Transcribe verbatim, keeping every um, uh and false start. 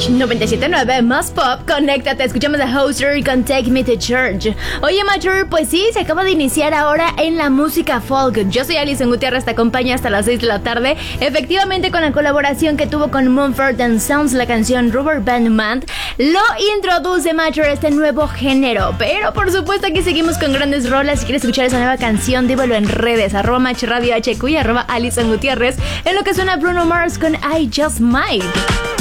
Touch noventa y siete punto nueve más pop. Conéctate, escuchamos a Hoser con Take Me to Church. Oye, Mature, pues sí, se acaba de iniciar ahora en la música folk. Yo soy Alison Gutiérrez, te acompaña hasta las seis de la tarde. Efectivamente, con la colaboración que tuvo con Mumford and Sons, la canción Rubber Band Man lo introduce Mature este nuevo género. Pero por supuesto aquí seguimos con grandes rolas. Si quieres escuchar esa nueva canción, dímelo en redes, arroba Match Radio H Q y arroba Alison Gutiérrez, en lo que suena Bruno Mars con I Just Might.